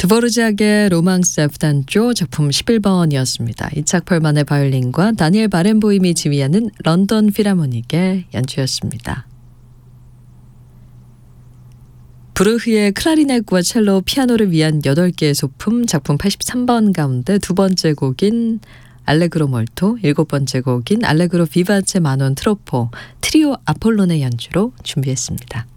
드보르작의 로망스 F단조 작품 11번이었습니다. 이착 펄만의 바이올린과 다니엘 바렌보임이 지휘하는 런던 필하모닉의 연주였습니다. 브루흐의 클라리넷과 첼로, 피아노를 위한 8개의 소품 작품 83번 가운데 두 번째 곡인 알레그로 몰토, 7번째 곡인 알레그로 비바체 마논 트로포, 트리오 아폴론의 연주로 준비했습니다.